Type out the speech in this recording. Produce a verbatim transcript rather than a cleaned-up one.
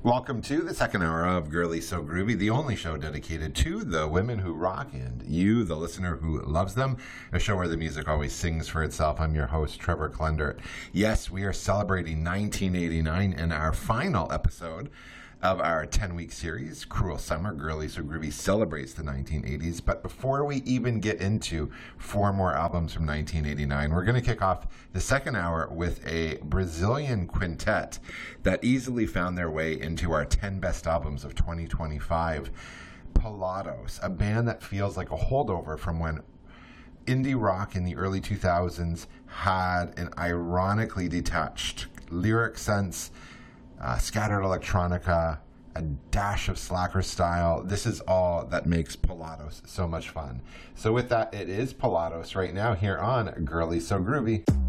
Welcome to the second hour of Girly So Groovy, the only show dedicated to the women who rock and you, the listener who loves them, a show where the music always sings for itself. I'm your host, Trevor Klendert. Yes, we are celebrating nineteen eighty-nine in our final episode of our ten-week series, Cruel Summer. Girly So Groovy celebrates the nineteen eighties. But before we even get into four more albums from nineteen eighty-nine, we're going to kick off the second hour with a Brazilian quintet that easily found their way into our ten best albums of twenty twenty-five. Pilatos, a band that feels like a holdover from when indie rock in the early two thousands had an ironically detached lyric sense, Uh, scattered electronica, a dash of slacker style. This is all that makes Pilatos so much fun. So with that, it is Pilatos right now here on Girly So Groovy.